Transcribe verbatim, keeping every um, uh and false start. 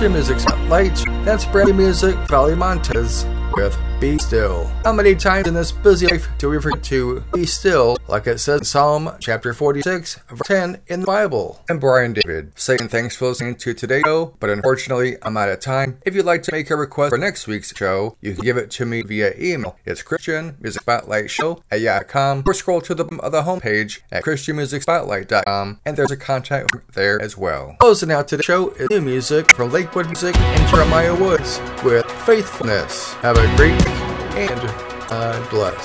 Christian Music Spotlight. That's brand new music, Valley Montez with Be Still. How many times in this busy life do we forget to be still, like it says in Psalm chapter forty-six, verse ten in the Bible? I'm Brian David, saying thanks for listening to today's show, but unfortunately I'm out of time. If you'd like to make a request for next week's show, you can give it to me via email. It's Christian Music Spotlight Show at yahoo dot com, or scroll to the bottom of the homepage at christian music spotlight dot com, and there's a contact there as well. Closing out today's show is new music from Lakewood Music and Jeremiah Woods with Faithfulness. Have a great week and God bless.